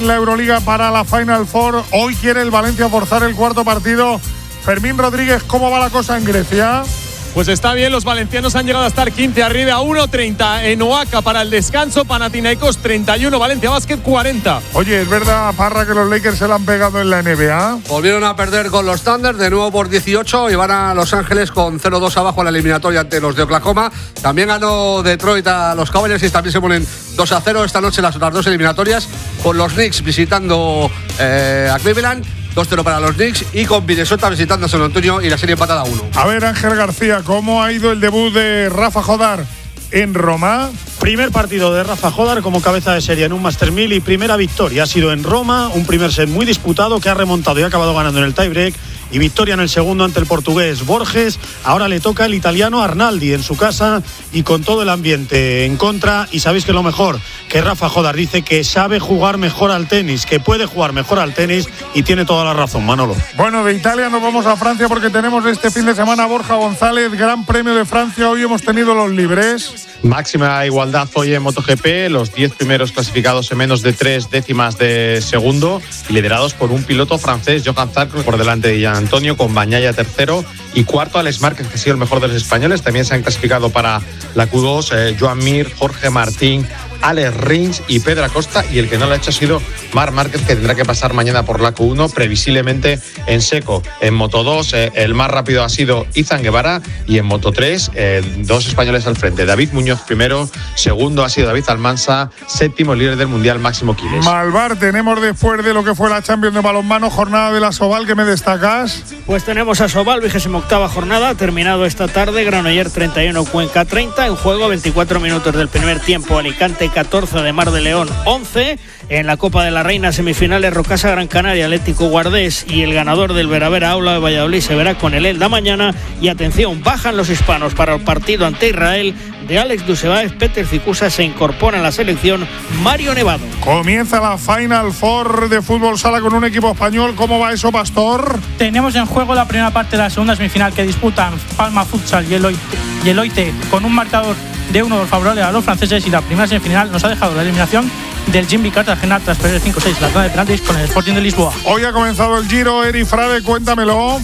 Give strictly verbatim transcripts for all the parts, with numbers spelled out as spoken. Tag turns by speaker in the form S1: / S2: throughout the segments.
S1: La Euroliga para la Final Four. Hoy quiere el Valencia forzar el cuarto partido. Fermín Rodríguez, ¿cómo va la cosa en Grecia?
S2: Pues está bien, los valencianos han llegado a estar quince arriba, uno treinta en Oaxaca para el descanso, Panathinaikos treinta y uno, Valencia Basket cuarenta.
S1: Oye, ¿es verdad, Parra, que los Lakers se la han pegado en la N B A?
S3: Volvieron a perder con los Thunder, de nuevo por dieciocho, y van a Los Ángeles con cero dos abajo en la eliminatoria ante los de Oklahoma. También ganó Detroit a los Cavaliers y también se ponen dos a cero esta noche las otras dos eliminatorias, con los Knicks visitando eh, a Cleveland. dos cero para los Knicks y con Minnesota visitando a San Antonio y la serie empatada a uno.
S1: A ver, Ángel García, ¿cómo ha ido el debut de Rafa Jodar en Roma?
S4: Primer partido de Rafa Jodar como cabeza de serie en un Master mil y primera victoria. Ha sido en Roma, un primer set muy disputado que ha remontado y ha acabado ganando en el tiebreak. Y victoria en el segundo ante el portugués Borges. Ahora le toca el italiano Arnaldi en su casa y con todo el ambiente en contra. Y sabéis que lo mejor, que Rafa Jodar dice que sabe jugar mejor al tenis, que puede jugar mejor al tenis y tiene toda la razón, Manolo.
S1: Bueno, de Italia nos vamos a Francia porque tenemos este fin de semana Borja González, Gran Premio de Francia. Hoy hemos tenido los libres.
S5: Máxima igualdad hoy en MotoGP, los diez primeros clasificados en menos de tres décimas de segundo, liderados por un piloto francés, Johan Zarco, por delante de Jean Antonio, con Bagnaia tercero y cuarto Alex Márquez, que ha sido el mejor de los españoles. También se han clasificado para la Q dos eh, Joan Mir, Jorge Martín, Alex Rins y Pedro Acosta, y el que no lo ha hecho ha sido Marc Márquez, que tendrá que pasar mañana por la Q uno, previsiblemente en seco. En Moto dos eh, el más rápido ha sido Izan Guevara, y en Moto tres eh, dos españoles al frente, David Muñoz primero, segundo ha sido David Almansa, séptimo líder del Mundial Máximo Quiles.
S1: Malvar, tenemos después de lo que fue la Champions de balonmano, jornada de la Sobal, ¿qué me destacas?
S6: Pues tenemos a Sobal, vigésima octava jornada, terminado esta tarde, Granollers treinta y uno, Cuenca treinta, en juego veinticuatro minutos del primer tiempo, Alicante catorce de Mar de León once. En la Copa de la Reina, semifinales, Rocasa Gran Canaria, Atlético Guardés, y el ganador del Veravera Aula de Valladolid se verá con el Elda mañana. Y atención, bajan los hispanos para el partido ante Israel de Alex Dusebaez. Peter Cicusa se incorpora en la selección, Mario Nevado.
S1: Comienza la Final Four de fútbol sala con un equipo español. ¿Cómo va eso, Pastor?
S7: Tenemos en juego la primera parte de la segunda semifinal que disputan Palma Futsal y Eloite, y Eloite con un marcador de uno favorable a los franceses, y la primera semifinal nos ha dejado la eliminación del Jimmy Cartagena tras perder cinco seis la tanda de penaltis con el Sporting de Lisboa.
S1: Hoy ha comenzado el Giro, Eri Frade, cuéntamelo.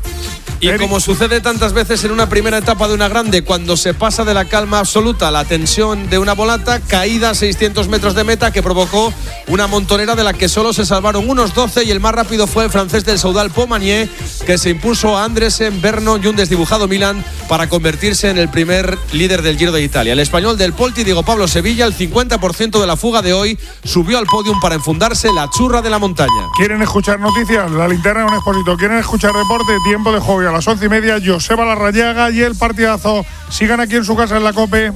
S2: Y Eric, como sucede tantas veces en una primera etapa de una grande, cuando se pasa de la calma absoluta a la tensión de una volata, caída a seiscientos metros de meta que provocó una montonera de la que solo se salvaron unos doce, y el más rápido fue el francés del Soudal Pomanier, que se impuso a Andresen, Berno y un desdibujado Milan para convertirse en el primer líder del Giro de Italia. El español del Polti, Diego Pablo Sevilla, el cincuenta por ciento de la fuga de hoy, subió al podium para enfundarse la churra de la montaña.
S1: ¿Quieren escuchar noticias? La linterna en un exposito. ¿Quieren escuchar deporte? Tiempo de juego. A las once y media, Joseba Larrañaga y el partidazo. Sigan aquí en su casa en la COPE.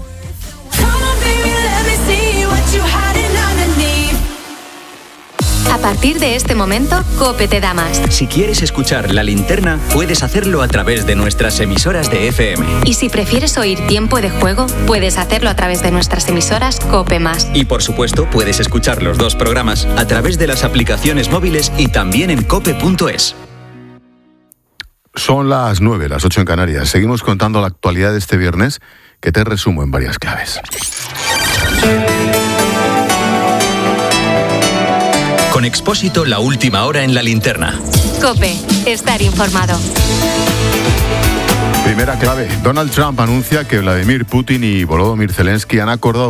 S8: A partir de este momento, COPE te da más.
S9: Si quieres escuchar La Linterna, puedes hacerlo a través de nuestras emisoras de F M.
S8: Y si prefieres oír Tiempo de Juego, puedes hacerlo a través de nuestras emisoras COPE más.
S9: Y por supuesto, puedes escuchar los dos programas a través de las aplicaciones móviles y también en cope punto es.
S10: Son las nueve, las ocho en Canarias. Seguimos contando la actualidad de este viernes, que te resumo en varias claves.
S9: Con Expósito, la última hora en La Linterna.
S8: COPE, estar informado.
S10: Primera clave. Donald Trump anuncia que Vladimir Putin y Volodymyr Zelensky han acordado